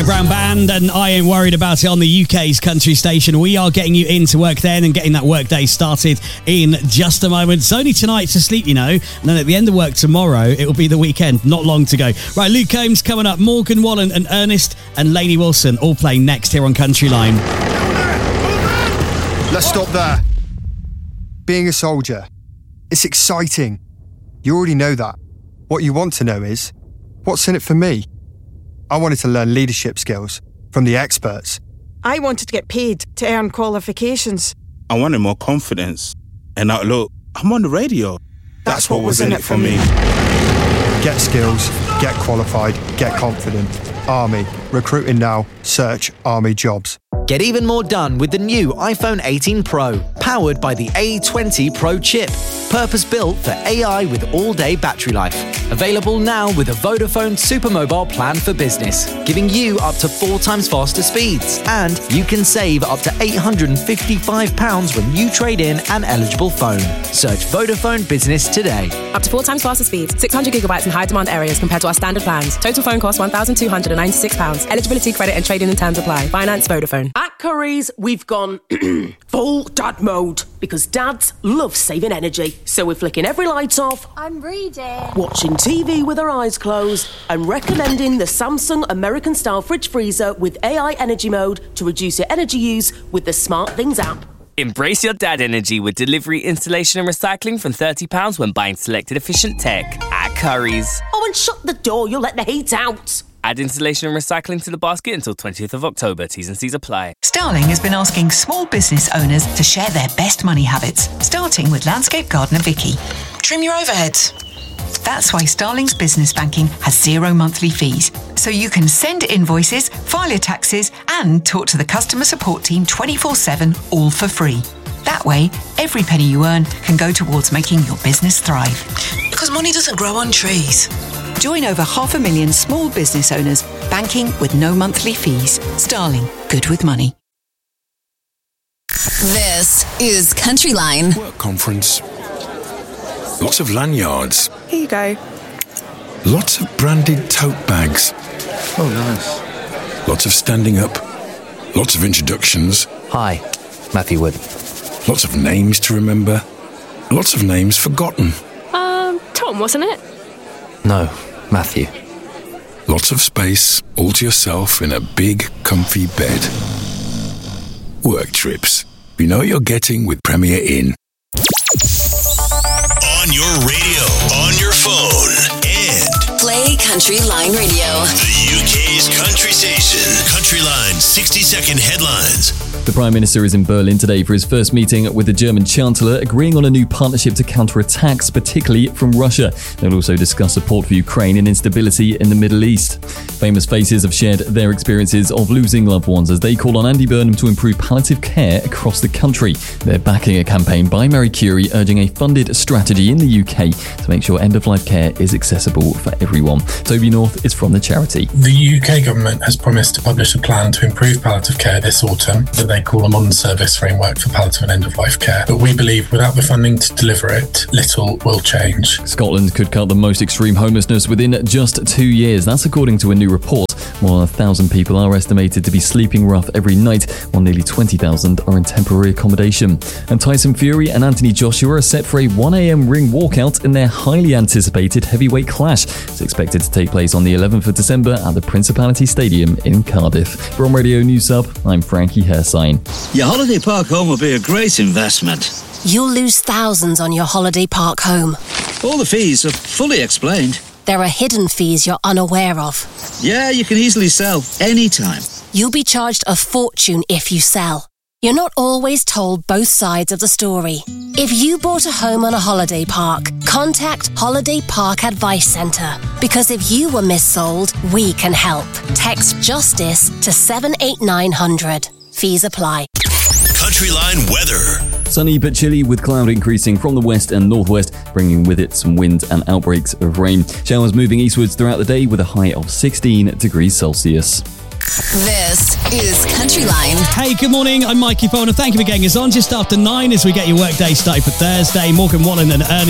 Zac Brown Band and I Ain't Worried About It on the UK's country station. We are getting you into work then and getting that work day started in just a moment. It's only tonight to sleep, you know, and then at the end of work tomorrow, it will be the weekend. Not long to go. Right, Luke Combs coming up, Morgan Wallen and Ernest and Lainey Wilson all playing next here on Country Line. Let's stop there. Being a soldier, it's exciting. You already know that. What you want to know is, what's in it for me? I wanted to learn leadership skills from the experts. I wanted to get paid to earn qualifications. I wanted more confidence. And now, look, I'm on the radio. That's what was in it for me. Get skills, get qualified, get confident. Army. Recruiting now. Search Army jobs. Get even more done with the new iPhone 18 Pro, powered by the A20 Pro chip. Purpose-built for AI with all-day battery life. Available now with a Vodafone Supermobile plan for business, giving you up to 4 times faster speeds. And you can save up to £855 when you trade in an eligible phone. Search Vodafone Business today. Up to 4 times faster speeds, 600 gigabytes in high-demand areas compared to our standard plans. Total phone cost £1,296. Eligibility, credit and trading and terms apply. Finance Vodafone. At Curry's, we've gone full dad mode because dads love saving energy. So we're flicking every light off. I'm reading. Watching TV with our eyes closed and recommending the Samsung American-style fridge freezer with AI energy mode to reduce your energy use with the Smart Things app. Embrace your dad energy with delivery, installation and recycling from £30 when buying selected efficient tech at Curry's. Oh, and shut the door, you'll let the heat out. Add installation and recycling to the basket until 20th of October. T's and C's apply. Starling has been asking small business owners to share their best money habits, starting with landscape gardener Vicky. Trim your overheads. That's why Starling's business banking has 0 monthly fees. So you can send invoices, file your taxes, and talk to the customer support team 24/7, all for free. That way, every penny you earn can go towards making your business thrive. Because money doesn't grow on trees. Join over 500,000 small business owners, banking with no monthly fees. Starling, good with money. This is Country Line. Work conference. Lots of lanyards. Here you go. Lots of branded tote bags. Oh, nice. Lots of standing up. Lots of introductions. Hi, Matthew Wood. Lots of names to remember. Lots of names forgotten. Tom, wasn't it? No, Matthew. Lots of space, all to yourself in a big, comfy bed. Work trips. You know what you're getting with Premier Inn. On your radio, on your phone, and Play Country Line Radio. The UK's country station. Country Line 60-second headlines. The Prime Minister is in Berlin today for his first meeting with the German Chancellor, agreeing on a new partnership to counter attacks, particularly from Russia. They'll also discuss support for Ukraine and instability in the Middle East. Famous faces have shared their experiences of losing loved ones as they call on Andy Burnham to improve palliative care across the country. They're backing a campaign by Marie Curie urging a funded strategy in the UK to make sure end-of-life care is accessible for everyone. Toby North is from the charity. The UK government has promised to publish a plan to improve palliative care this autumn that they call a modern service framework for palliative and end-of-life care. But we believe without the funding to deliver it, little will change. Scotland could cut the most extreme homelessness within just 2 years. That's according to a new report. More than 1,000 people are estimated to be sleeping rough every night, while nearly 20,000 are in temporary accommodation. And Tyson Fury and Anthony Joshua are set for a 1 a.m. ring walkout in their highly anticipated heavyweight clash. It's expected to take place on the 11th of December at the Principality Stadium in Cardiff. From Radio News Hub, I'm Frankie Hersign. Your holiday park home will be a great investment. You'll lose thousands on your holiday park home. All the fees are fully explained. There are hidden fees you're unaware of. Yeah, you can easily sell anytime. You'll be charged a fortune if you sell. You're not always told both sides of the story. If you bought a home on a holiday park, contact Holiday Park Advice Centre. Because if you were missold, we can help. Text JUSTICE to 78900. Fees apply. Country Line weather. Sunny but chilly with cloud increasing from the west and northwest, bringing with it some wind and outbreaks of rain. Showers moving eastwards throughout the day with a high of 16 degrees Celsius. This is Country Line. Hey, good morning. I'm Mikey Fowler. Thank you for getting us on just after 9 as we get your workday started for Thursday. Morgan Wallen and Ernest